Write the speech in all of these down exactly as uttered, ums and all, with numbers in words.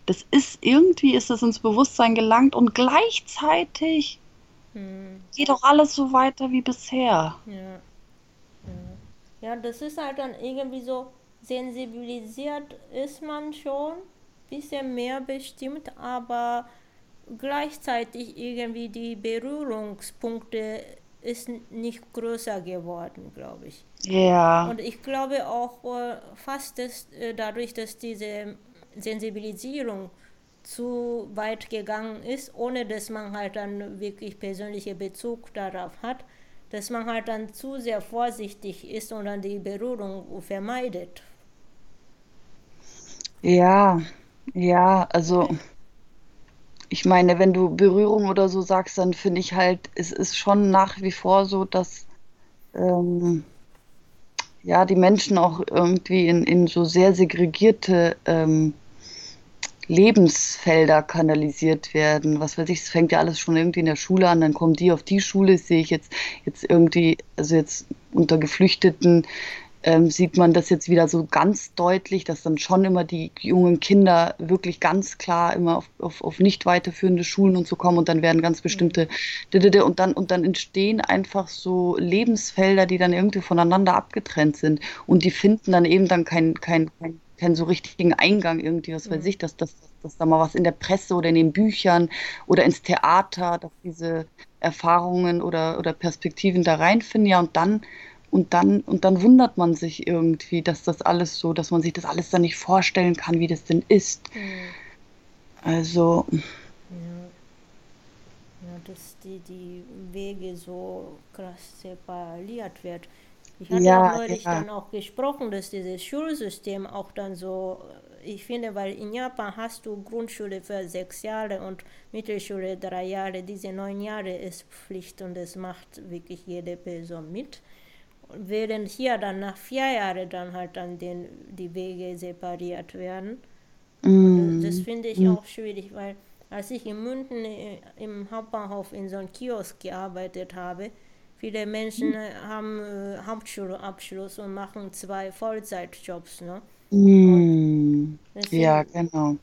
das ist, irgendwie ist das ins Bewusstsein gelangt und gleichzeitig Hm. geht auch alles so weiter wie bisher. Ja, ja. Ja, das ist halt dann irgendwie so, sensibilisiert ist man schon, bisschen mehr bestimmt, aber gleichzeitig irgendwie die Berührungspunkte ist nicht größer geworden, glaube ich. Ja, Und ich glaube auch äh, fast, dass äh, dadurch, dass diese Sensibilisierung zu weit gegangen ist, ohne dass man halt dann wirklich persönlichen Bezug darauf hat, dass man halt dann zu sehr vorsichtig ist und dann die Berührung vermeidet. ja, ja, also ich meine, wenn du Berührung oder so sagst, dann finde ich halt, es ist schon nach wie vor so, dass ähm, ja die Menschen auch irgendwie in, in so sehr segregierte ähm, Lebensfelder kanalisiert werden. Was weiß ich, es fängt ja alles schon irgendwie in der Schule an, dann kommen die auf die Schule, das sehe ich jetzt, jetzt irgendwie, also jetzt unter Geflüchteten ähm, sieht man das jetzt wieder so ganz deutlich, dass dann schon immer die jungen Kinder wirklich ganz klar immer auf, auf, auf nicht weiterführende Schulen und so kommen und dann werden ganz Mhm. bestimmte und dann, und dann entstehen einfach so Lebensfelder, die dann irgendwie voneinander abgetrennt sind und die finden dann eben dann kein, kein, kein keinen so richtigen Eingang irgendwie, was weiß Mhm. ich, dass, dass, dass da mal was in der Presse oder in den Büchern oder ins Theater, dass diese Erfahrungen oder, oder Perspektiven da reinfinden, ja, und dann und dann, und dann wundert man sich irgendwie, dass das alles so, dass man sich das alles dann nicht vorstellen kann, wie das denn ist. Mhm. Also, Ja. Ja, dass die, die Wege so krass separiert wird. Ich hatte auch ja, neulich ja. dann auch gesprochen, dass dieses Schulsystem auch dann so, ich finde, weil in Japan hast du Grundschule für sechs Jahre und Mittelschule drei Jahre, diese neun Jahre ist Pflicht und das macht wirklich jede Person mit. Während hier dann nach vier Jahren dann halt dann den, die Wege separiert werden. Und das, das Mm, finde ich mm, auch schwierig, weil als ich in München äh, im Hauptbahnhof in so einem Kiosk gearbeitet habe, viele Menschen äh, haben äh, Hauptschulabschluss und machen zwei Vollzeitjobs. Ne? Und mm. das Ja, sind genau.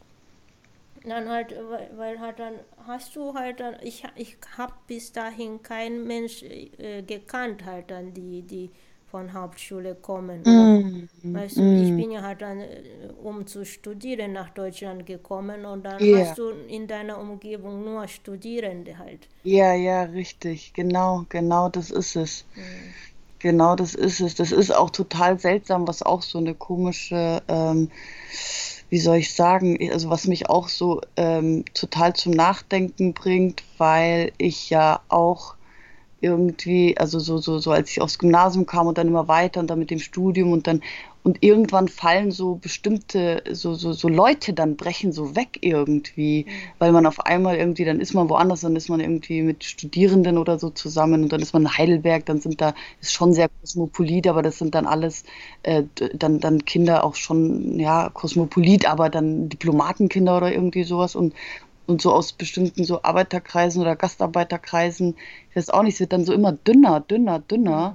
dann halt, weil, weil halt dann hast du halt dann, ich, ich habe bis dahin kein Mensch äh, gekannt, halt dann die, die von Hauptschule kommen. Oder Mm, weißt du, ich mm. bin ja halt dann, äh, um zu studieren, nach Deutschland gekommen und dann Ja, hast du in deiner Umgebung nur Studierende halt. ja, ja, richtig. Genau, genau das ist es. Hm. Genau das ist es. Das ist auch total seltsam, was auch so eine komische, ähm, wie soll ich sagen, also was mich auch so ähm, total zum Nachdenken bringt, weil ich ja auch irgendwie, also so, so, so als ich aufs Gymnasium kam und dann immer weiter und dann mit dem Studium und dann, und irgendwann fallen so bestimmte, so, so, so Leute dann brechen so weg irgendwie, Hm. weil man auf einmal irgendwie, dann ist man woanders, dann ist man irgendwie mit Studierenden oder so zusammen und dann ist man in Heidelberg, dann sind da, ist schon sehr kosmopolit, aber das sind dann alles, äh, dann, dann Kinder auch schon, ja, kosmopolit, aber dann Diplomatenkinder oder irgendwie sowas und und so aus bestimmten so Arbeiterkreisen oder Gastarbeiterkreisen, ich weiß auch nicht, es wird dann so immer dünner, dünner, dünner. Hm.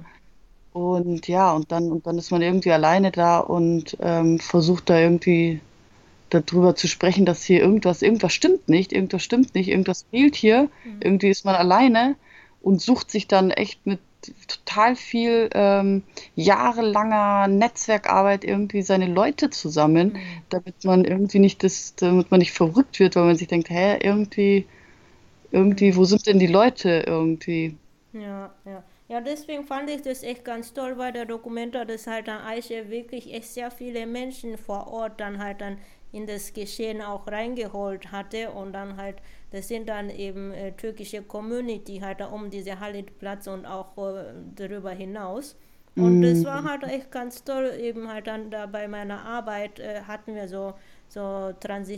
Und ja, und dann, und dann ist man irgendwie alleine da und ähm, versucht da irgendwie darüber zu sprechen, dass hier irgendwas, irgendwas stimmt nicht, irgendwas stimmt nicht, irgendwas fehlt hier. Hm. Irgendwie ist man alleine und sucht sich dann echt mit total viel ähm, jahrelanger Netzwerkarbeit irgendwie seine Leute zusammen, Hm. damit man irgendwie nicht das, damit man nicht verrückt wird, weil man sich denkt, hä, irgendwie, irgendwie, Hm. wo sind denn die Leute irgendwie? Ja, ja. Ja, deswegen fand ich das echt ganz toll bei der Dokumenta, dass halt dann Eiche wirklich echt sehr viele Menschen vor Ort dann halt dann in das Geschehen auch reingeholt hatte und dann halt, das sind dann eben äh, türkische Community halt da um diese Halidplatz und auch äh, darüber hinaus. Und das war Mm, halt echt ganz toll, eben halt dann da bei meiner Arbeit äh, hatten wir so, so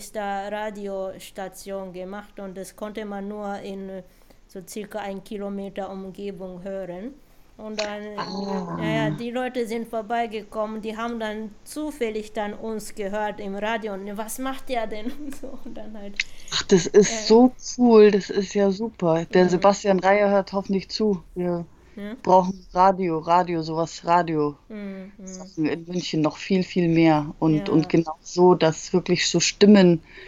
Transistor-Radiostation gemacht und das konnte man nur in äh, so circa ein Kilometer Umgebung hören. Und dann, ja, ja, ah. die Leute sind vorbeigekommen, die haben dann zufällig dann uns gehört im Radio und was macht der denn und so und dann halt, Ach, das ist äh, so cool, das ist ja super. Der mm, Sebastian Reier hört hoffentlich zu. Wir ja, brauchen Radio, Radio, sowas, Radio. mm, mm, Sachen in München noch viel, viel mehr. Und, und ja, genau so, dass wirklich so Stimmen